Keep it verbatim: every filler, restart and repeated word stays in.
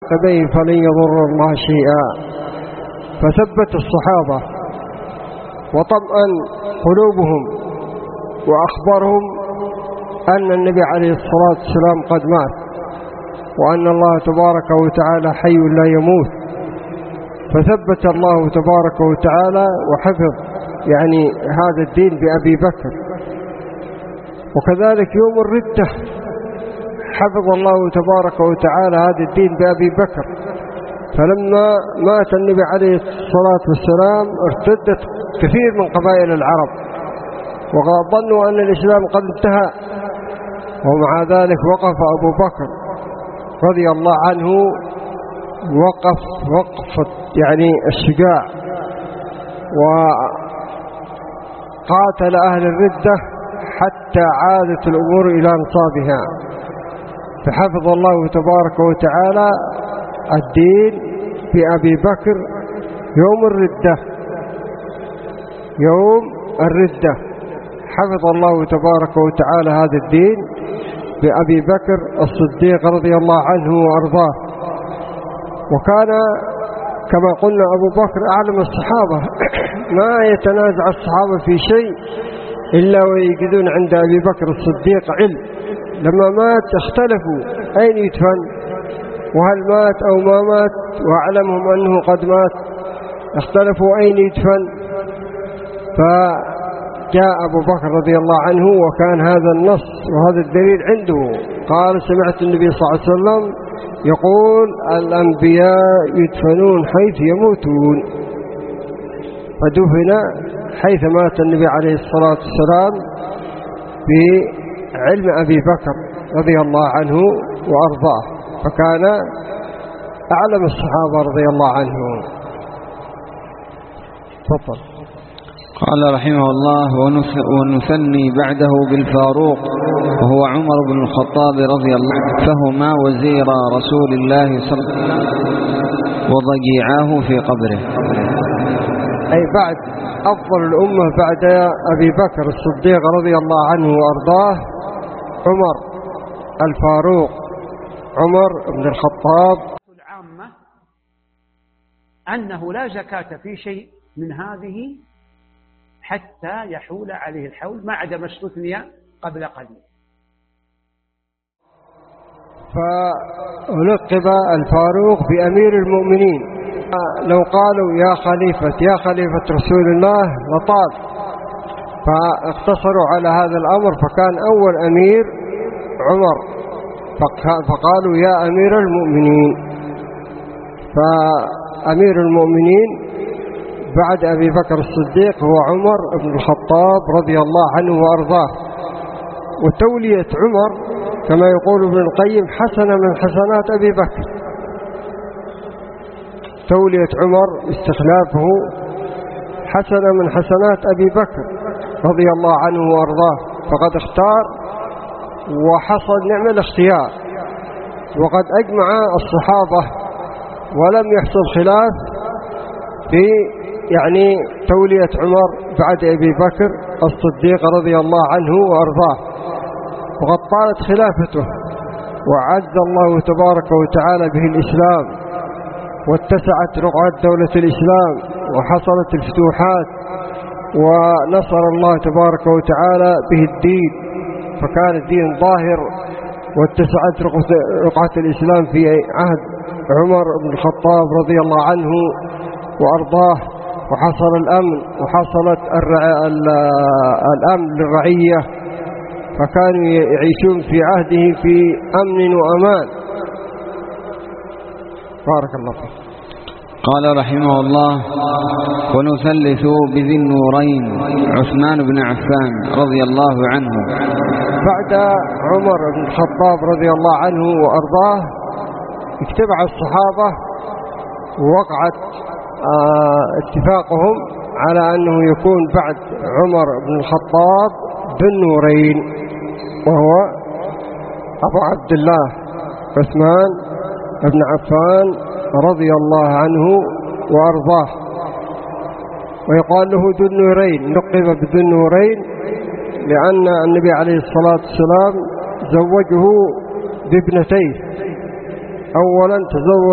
به فلن يضر الله شيئا. فثبت الصحابة وطمأن قلوبهم وأخبرهم أن النبي عليه الصلاة والسلام قد مات، وأن الله تبارك وتعالى حي لا يموت. فثبت الله تبارك وتعالى وحفظ يعني هذا الدين بأبي بكر. وكذلك يوم الردة حفظ الله تبارك وتعالى هذا الدين بأبي بكر. فلما مات النبي عليه الصلاة والسلام ارتدت كثير من قبائل العرب وظنوا أن الإسلام قد انتهى، ومع ذلك وقف أبو بكر رضي الله عنه وقف وقفة يعني الشجاع، وقاتل أهل الردة حتى عادت الأمور إلى نصابها. فحفظ الله تبارك وتعالى الدين بأبي بكر يوم الردة. يوم الردة حفظ الله تبارك وتعالى هذا الدين بأبي بكر الصديق رضي الله عنه وأرضاه. وكان كما قلنا أبو بكر أعلم الصحابة، ما يتنازع الصحابة في شيء إلا ويجدون عند أبي بكر الصديق علم. لما مات اختلفوا أين يدفن وهل مات أو ما مات، وأعلمهم أنه قد مات اختلفوا أين يدفن. فجاء أبو بكر رضي الله عنه وكان هذا النص وهذا الدليل عنده. قال سمعت النبي صلى الله عليه وسلم يقول الأنبياء يدفنون حيث يموتون، فدفن حيث مات النبي عليه الصلاة والسلام بعلم أبي بكر رضي الله عنه وأرضاه، فكان أعلم الصحابة رضي الله عنهم. تفضل. قال رحمه الله: ونثني بعده بالفاروق وهو عمر بن الخطاب رضي الله عنه، فهما وزيرا رسول الله صلى الله عليه وسلم وضجيعاه في قبره. أي بعد أفضل الأمة بعد أبي بكر الصديق رضي الله عنه وأرضاه عمر الفاروق، عمر بن الخطاب. العامة أنه لا زكاة في شيء من هذه حتى يحول عليه الحول، ما عدا ما استثني قبل قليل. فلقب الفاروق بأمير المؤمنين. لو قالوا يا خليفة يا خليفة رسول الله لطال، فاقتصروا على هذا الأمر، فكان أول أمير عمر، فقالوا يا أمير المؤمنين. فأمير المؤمنين بعد أبي بكر الصديق هو عمر بن الخطاب رضي الله عنه وأرضاه. وتولية عمر كما يقول ابن القيم حسنة من حسنات أبي بكر. تولية عمر استخلافه حسنة من حسنات أبي بكر رضي الله عنه وأرضاه، فقد اختار وحصل نعم الاختيار. وقد أجمع الصحابة ولم يحصل خلاف في يعني تولية عمر بعد أبي بكر الصديق رضي الله عنه وأرضاه، وقد طالت خلافته وعز الله تبارك وتعالى به الإسلام، واتسعت رقعة دولة الإسلام وحصلت الفتوحات، ونصر الله تبارك وتعالى به الدين، فكان الدين ظاهر واتسعت رقعة الإسلام في عهد عمر بن الخطاب رضي الله عنه وأرضاه، وحصل الأمن وحصلت الأمن للرعية، فكانوا يعيشون في عهده في أمن وأمان. بارك الله فيك. قال رحمه الله: ونثلث بذي النورين عثمان بن عفان رضي الله عنه. بعد عمر بن الخطاب رضي الله عنه وأرضاه اجتمع الصحابة ووقعت اه اتفاقهم على أنه يكون بعد عمر بن الخطاب ذو النورين، وهو أبو عبد الله عثمان بن عفان رضي الله عنه وأرضاه. ويقال له ذو النورين، لقب بذو النورين لأن النبي عليه الصلاة والسلام زوجه بابنتيه. أولا تزوج